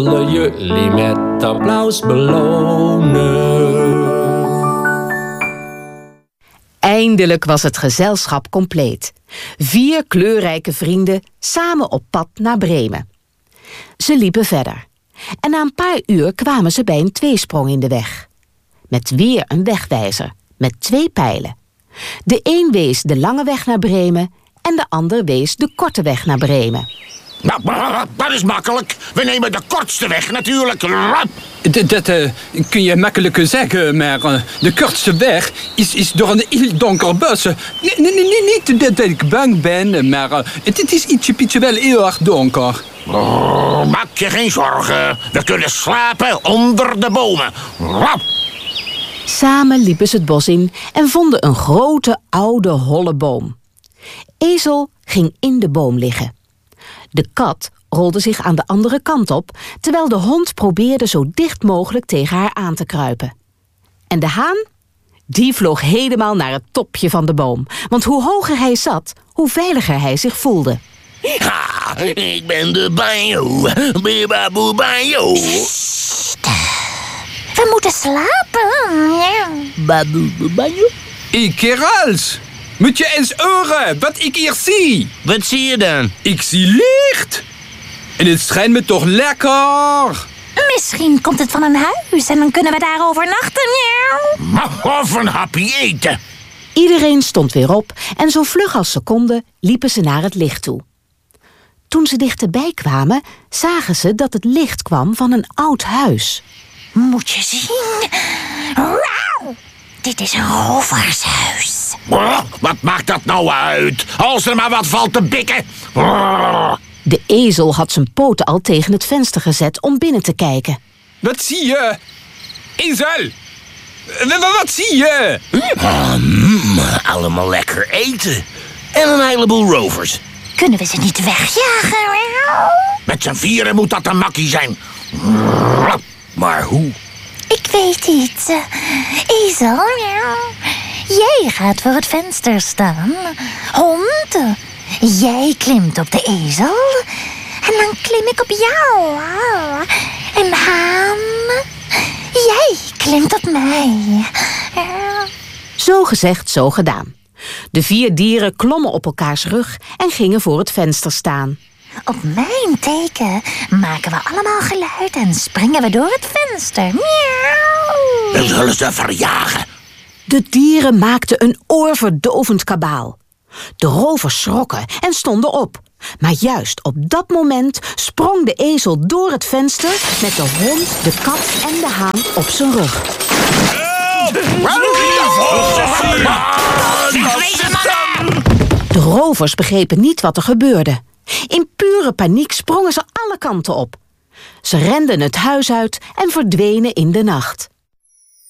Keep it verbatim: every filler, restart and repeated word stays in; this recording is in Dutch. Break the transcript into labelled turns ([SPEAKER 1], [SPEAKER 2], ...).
[SPEAKER 1] Willen jullie met applaus belonen?
[SPEAKER 2] Eindelijk was het gezelschap compleet. Vier kleurrijke vrienden samen op pad naar Bremen. Ze liepen verder. En na een paar uur kwamen ze bij een tweesprong in de weg. Met weer een wegwijzer, met twee pijlen. De een wees de lange weg naar Bremen en de ander wees de korte weg naar Bremen.
[SPEAKER 3] Nou, dat is makkelijk. We nemen de kortste weg natuurlijk.
[SPEAKER 4] Dat, dat uh, kun je makkelijk zeggen, maar uh, de kortste weg is, is door een heel donker bos. Nee, nee, nee, niet dat ik bang ben, maar uh, het, het is ietsje, ietsje wel heel erg donker.
[SPEAKER 3] Oh, maak je geen zorgen. We kunnen slapen onder de bomen.
[SPEAKER 2] Samen liepen ze het bos in en vonden een grote, oude, holle boom. Ezel ging in de boom liggen. De kat rolde zich aan de andere kant op, terwijl de hond probeerde zo dicht mogelijk tegen haar aan te kruipen. En de haan? Die vloog helemaal naar het topje van de boom. Want hoe hoger hij zat, hoe veiliger hij zich voelde.
[SPEAKER 3] Ha, ik ben de banjo. Bibaboe banjo.
[SPEAKER 5] We moeten slapen.
[SPEAKER 3] Baboe banjo.
[SPEAKER 4] Hé, kerels! Moet je eens horen wat ik hier zie?
[SPEAKER 3] Wat zie je dan?
[SPEAKER 4] Ik zie licht. En het schijnt me toch lekker.
[SPEAKER 5] Misschien komt het van een huis en dan kunnen we daar overnachten.
[SPEAKER 3] Of een hapje eten.
[SPEAKER 2] Iedereen stond weer op en zo vlug als ze konden liepen ze naar het licht toe. Toen ze dichterbij kwamen, zagen ze dat het licht kwam van een oud huis.
[SPEAKER 5] Moet je zien. Wauw. Dit is een rovershuis.
[SPEAKER 3] Wat maakt dat nou uit? Als er maar wat valt te bikken.
[SPEAKER 2] De ezel had zijn poten al tegen het venster gezet om binnen te kijken.
[SPEAKER 4] Wat zie je? Ezel! Wat zie je?
[SPEAKER 3] Mm, allemaal lekker eten. En een heleboel rovers.
[SPEAKER 5] Kunnen we ze niet wegjagen?
[SPEAKER 3] Met z'n vieren moet dat een makkie zijn. Maar hoe?
[SPEAKER 5] Ik weet iets. Ezel, jij gaat voor het venster staan. Hond, jij klimt op de ezel. En dan klim ik op jou. En haan, jij klimt op mij.
[SPEAKER 2] Zo gezegd, zo gedaan. De vier dieren klommen op elkaars rug en gingen voor het venster staan.
[SPEAKER 5] Op mijn teken maken we allemaal geluid en springen we door het venster. Miauw.
[SPEAKER 3] We zullen ze verjagen.
[SPEAKER 2] De dieren maakten een oorverdovend kabaal. De rovers schrokken en stonden op. Maar juist op dat moment sprong de ezel door het venster met de hond, de kat en de haan op zijn rug. De rovers begrepen niet wat er gebeurde. In pure paniek sprongen ze alle kanten op. Ze renden het huis uit en verdwenen in de nacht.